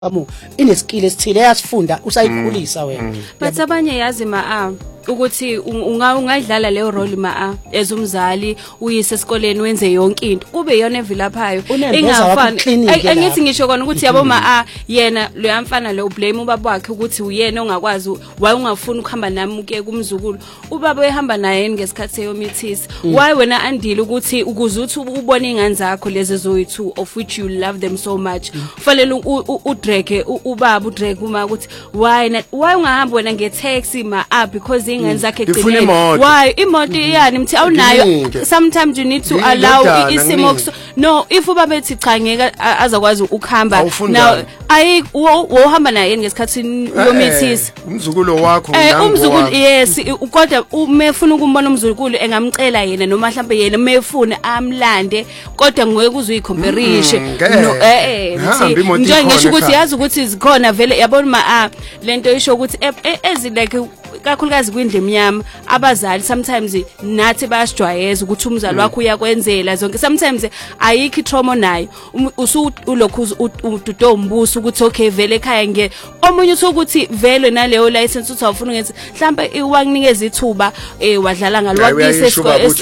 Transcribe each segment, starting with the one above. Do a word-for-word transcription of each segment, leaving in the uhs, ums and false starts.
amu ineskill esithile yasifunda usayikhulisa wena. But abanye yazi ma a ukuthi unga ungadlala leyo role ma a ezumzali uyise esikoleni wenze yonke into kube yona evilaphayo ingafani angithi ngisho kona ukuthi yabo ma a yena lo yamfana lo blame ubaba wakhe ukuthi uyena ongakwazi why ungafuni ukuhamba nami uke kumzukulu ubaba ehamba naye ngesikhathi seyomithisi why wena andile ukuthi ukuze uthi ubone ingane zakho lezi zoyi-two of which you love them so much fanele udrake ubaba udrake uma ukuthi why why ungahamba wena ngetaxi ma a because ingane zakhe egcine why imoto yani mthi awunayo sometimes you need to allow isimo no if ubaba ethi cha ngeke azakwazi ukuhamba now ayi wohamba naye ngesikhathi yomithisi umzukulu wakho eh umzukulu yes kodwa umefuna ukumbona umzukulu engamcela yena noma mhlambe yena umefuna amlande kodwa ngeke uzuyicomparishe no eh eh nje ngisho ukuthi yazi ukuthi zikhona vele yabona ma lento isho ukuthi ezi like kakhulukazi kwindle emnyama abazali sometimes nathi bayasijwayeza ukuthi umzali wakho uyakwenzela zonke sometimes ayikho trauma nayo usu ulokhu ududo umbuso ukuthi okay vele ekhaya nge omunye uthi ukuthi vele naleyo license uthi awufuna ngithi mhlambe iwanginikeza ithuba eh wadlala ngalo wakise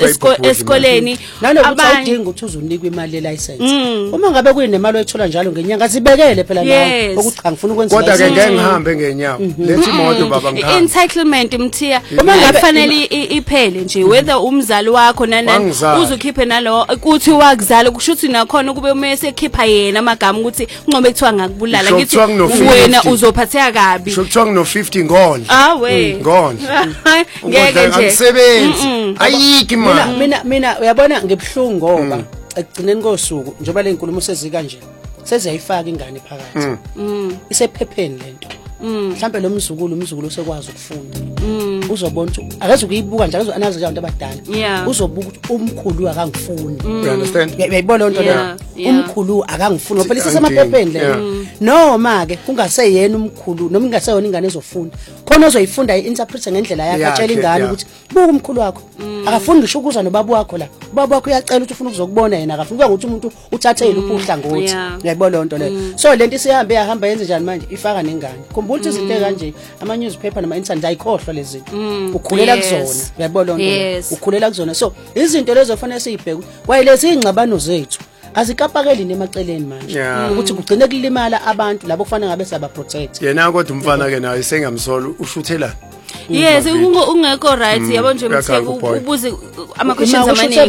esikoleni nanokuthi awudinga ukuthi uzunikwe imali ye license uma ngabe kuyinemali oyithola njalo ngenyanga zibekele phela nawe ukuthi cha ngifuna ukwenza kodwa ke ngeke ngihambe ngenyawo lethi imoto baba ngihamba entitlement mthiya uma ngafanele iphele nje whether umzali wakho nanani uzokhiphe nalo ukuthi wakuzala kusho ukuthi nakhona kube uma esekhipha yena amagama ukuthi ungcobe kuthiwa ngakubulala ngithi wena uzophatheka kabi sho kuthiwa ngino fifty ngone ah we ngone ngeke nje angisebenzi ayiki mina mina mina uyabona ngebhlungu ngoba ekugcineni kosuku njengoba le nkulumo sezika nje seziyayifaka ingane phakathi isephepheni lento mhlambe lo mzukulu umzukulu usekwazi ukufunda uzobona ukuthi akaze ukuyibuka nje akaze anazi abantu abadala uzobuka ukuthi umkhulu akangifuni you understand uyayibona lonto leyo umkhulu akangifuni phela sisemaphepheni le noma ke kungaseyena umkhulu noma ingaseyona ingane ezofunda khona ozoyifunda i-interpret ngendlela yakhe atshela ingane ukuthi buka umkhulu wakho akafuni ngisho ukuza nobaba wakho la ubaba wakho uyacela ukuthi ufuna ukuzokubona yena akafuni ukuthi umuntu uthathe iluphi uhlangothi uyayibona lonto leyo so lento isihambe yahamba yenze njani manje ifaka nengane khumbula ukuthi izinto ekanje ama newspaper nama internet ayikhohlwa lezi zinto ukhulela kuzona uyayibona lonto ukhulela kuzona so izinto lezo kufanele siyibheke wayilezi ingcabano zethu azikapakeli nemaceleni manje ukuthi kugcine kulimala abantu labo kufanele ngabe siyaba protect yena kodwa umfana ke naye sengamsolo ushuthela yes ungekho right yabo nje mtheko ubuze ama questions amaningi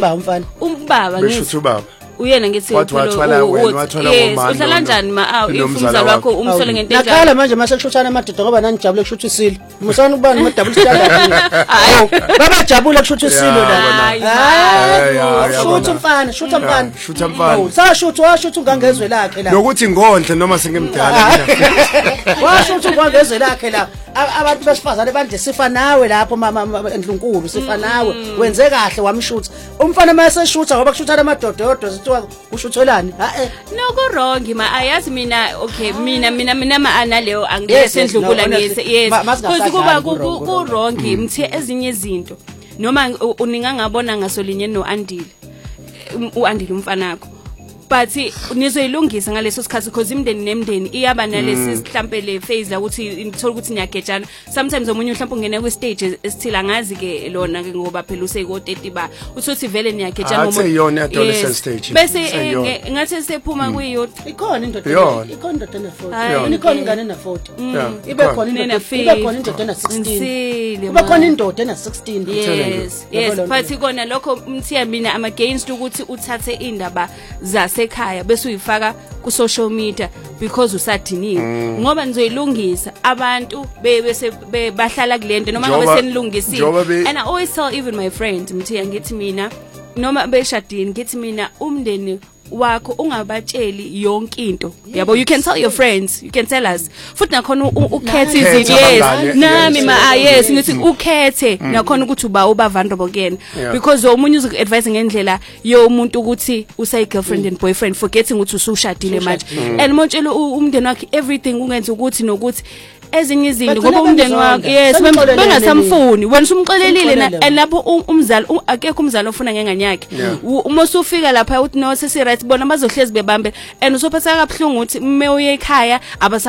umbaba ngithi ubaba uyena ngithi wathola wena wathola ngomama uhlala kanjani ma umzali wakho umsole ngento enjani nakhala manje mase kushuthana amadoda ngoba nanijabule kushuthi isilo musana ukubani ama double standard baba jabule kushuthi isilo la hayi shutha mfana shutha mfana shutha mfana sashutha washutha ungangezwe lakhe la nokuthi ngondle noma singimdala washutha ungangezwe lakhe la abantu besifazane banje sifa nawe lapho mama endlunkulu sifa nawe wenze kahle wamshutha umfana mase shutha ngoba kushuthana amadoda yodwa zithiwa ushuthelani ha eh noko wrong ma ayazi mina okay mina mina mina ma analeyo angiyese endlunkulu angiyese yes because kuba ku wrong mthi ezinye izinto noma uninga ngabona ngasolinye no Andile uAndile umfanakho but nizoyilungisa ngaleso sikhathi because imndeni nemndeni iyaba nalesi mhlambe le phase la ukuthi ngithola ukuthi niyagejana sometimes omunye mhlambe ungene ku stage esithila ngazi ke lona ke ngoba phela useko thirty ba uthi vele niyagejana ngoba iyona adolescent stage bese ngathi sephuma kuyiyo ikhona indoda ikhona indoda na forty ikhona ingane na forty ibe khona indoda ibe khona indoda na sixteen ibe khona indoda na sixteen yes yes but ikona lokho mthiya mina am against ukuthi uthathe indaba zase ekhaya bese uyifaka ku social media because usadiniwe ngoba nizoyilungisa abantu bese bahlala kulento noma ngabe senilungisile and I always tell even my friends mthiya ngithi mina noma beshadini ngithi mina umndeni wakho ungabatsheli yonke into yabo you can tell your friends you can tell us futhi nakhona ukhethe izinto yes nami ma yes ngithi ukhethe nakhona ukuthi uba uba vulnerable again because omunye uzu advise ngendlela yomuntu ukuthi usay girlfriend and boyfriend forgetting ukuthi usushadile manje and montshela umndeni wakhe everything ungenza ukuthi nokuthi ezinye izinto ngoba umndeni wakho yes bengasamfuni wena usumxolelile and lapho umzali akekho umzali ofuna ngengane yakhe uma usufika lapha uthi no sesi right bona bazohlezi bebambe and usophatha kabuhlungu uthi ume uye ekhaya